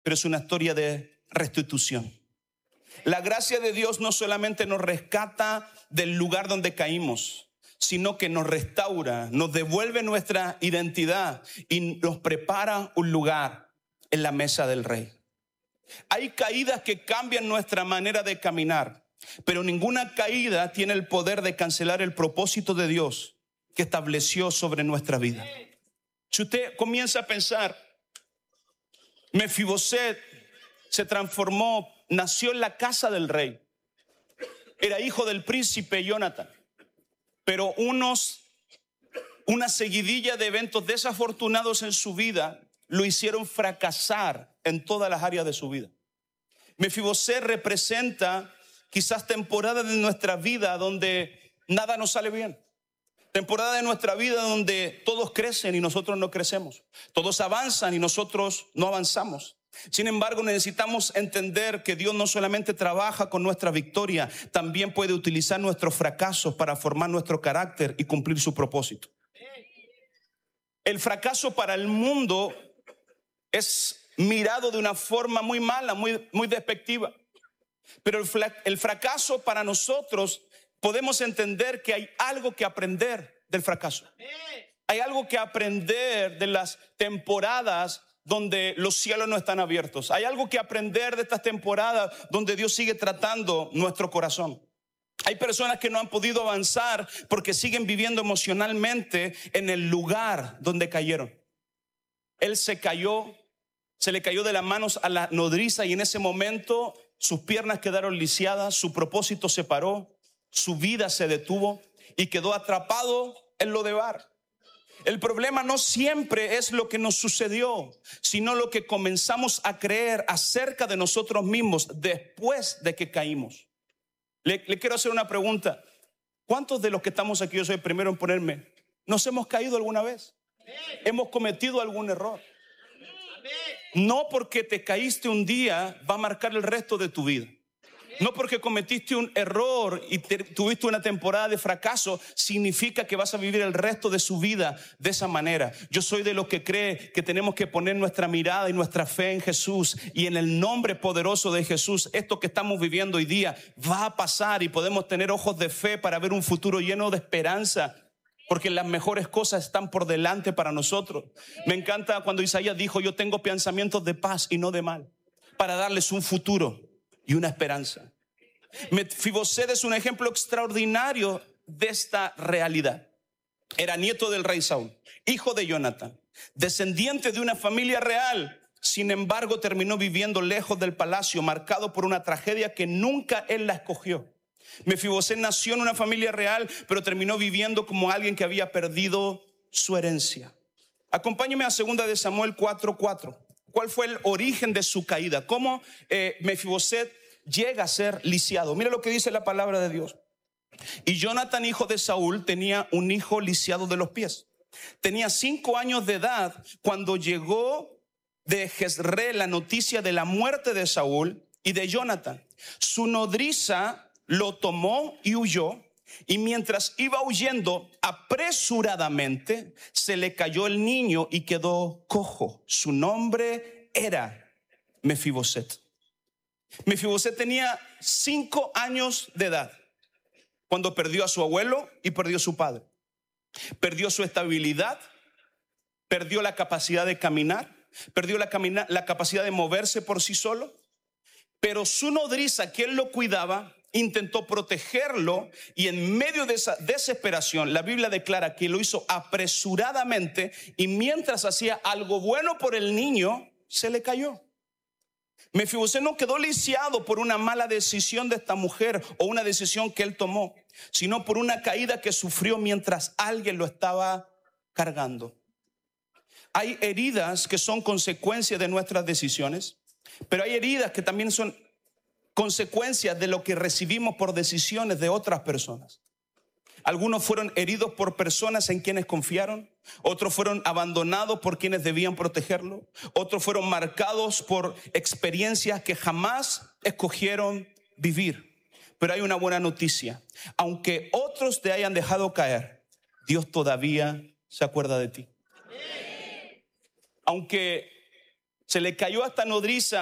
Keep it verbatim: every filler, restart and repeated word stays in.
pero es una historia de restitución. La gracia de Dios no solamente nos rescata del lugar donde caímos, sino que nos restaura, nos devuelve nuestra identidad y nos prepara un lugar en la mesa del Rey. Hay caídas que cambian nuestra manera de caminar, pero ninguna caída tiene el poder de cancelar el propósito de Dios que estableció sobre nuestra vida. Si usted comienza a pensar, Mefiboset se transformó, nació en la casa del rey, era hijo del príncipe Jonatán, pero unos, una seguidilla de eventos desafortunados en su vida lo hicieron fracasar en todas las áreas de su vida. Mefiboset representa quizás temporadas de nuestra vida donde nada nos sale bien. Temporada de nuestra vida donde todos crecen y nosotros no crecemos. Todos avanzan y nosotros no avanzamos. Sin embargo, necesitamos entender que Dios no solamente trabaja con nuestra victoria, también puede utilizar nuestros fracasos para formar nuestro carácter y cumplir su propósito. El fracaso para el mundo es mirado de una forma muy mala, muy, muy despectiva. Pero el, el fracaso para nosotros, podemos entender que hay algo que aprender del fracaso. Hay algo que aprender de las temporadas donde los cielos no están abiertos. Hay algo que aprender de estas temporadas donde Dios sigue tratando nuestro corazón. Hay personas que no han podido avanzar porque siguen viviendo emocionalmente en el lugar donde cayeron. Él se cayó, se le cayó de las manos a la nodriza y en ese momento sus piernas quedaron lisiadas, su propósito se paró, su vida se detuvo y quedó atrapado en Lodebar. El problema no siempre es lo que nos sucedió, sino lo que comenzamos a creer acerca de nosotros mismos después de que caímos. Le, le quiero hacer una pregunta. ¿Cuántos de los que estamos aquí, yo soy el primero en ponerme, nos hemos caído alguna vez? ¿Hemos cometido algún error? No porque te caíste un día va a marcar el resto de tu vida. No porque cometiste un error y te, tuviste una temporada de fracaso significa que vas a vivir el resto de su vida de esa manera. Yo soy de los que cree que tenemos que poner nuestra mirada y nuestra fe en Jesús, y en el nombre poderoso de Jesús esto que estamos viviendo hoy día va a pasar y podemos tener ojos de fe para ver un futuro lleno de esperanza, porque las mejores cosas están por delante para nosotros. Me encanta cuando Isaías dijo: yo tengo pensamientos de paz y no de mal, para darles un futuro y una esperanza. Mefiboset es un ejemplo extraordinario de esta realidad. Era nieto del rey Saúl, hijo de Jonatán, descendiente de una familia real. Sin embargo, terminó viviendo lejos del palacio, marcado por una tragedia que nunca él la escogió. Mefiboset nació en una familia real, pero terminó viviendo como alguien que había perdido su herencia. Acompáñeme a segunda de Samuel cuatro cuatro. ¿Cuál fue el origen de su caída? ¿Cómo eh, Mefiboset llega a ser lisiado? Mira lo que dice la palabra de Dios. Y Jonatán, hijo de Saúl, tenía un hijo lisiado de los pies. Tenía cinco años de edad cuando llegó de Jezreel la noticia de la muerte de Saúl y de Jonatán. Su nodriza lo tomó y huyó. Y mientras iba huyendo apresuradamente, se le cayó el niño y quedó cojo. Su nombre era Mefiboset. Mefiboset tenía cinco años de edad cuando perdió a su abuelo y perdió a su padre. Perdió su estabilidad, perdió la capacidad de caminar, perdió la, camina- la capacidad de moverse por sí solo. Pero su nodriza, quien lo cuidaba, intentó protegerlo, y en medio de esa desesperación, la Biblia declara que lo hizo apresuradamente, y mientras hacía algo bueno por el niño, se le cayó. Mefiboset no quedó lisiado por una mala decisión de esta mujer o una decisión que él tomó, sino por una caída que sufrió mientras alguien lo estaba cargando. Hay heridas que son consecuencia de nuestras decisiones, pero hay heridas que también son consecuencias de lo que recibimos por decisiones de otras personas. Algunos fueron heridos por personas en quienes confiaron, otros fueron abandonados por quienes debían protegerlo, otros fueron marcados por experiencias que jamás escogieron vivir. Pero hay una buena noticia: aunque otros te hayan dejado caer, Dios todavía se acuerda de ti. Aunque Se le cayó hasta nodriza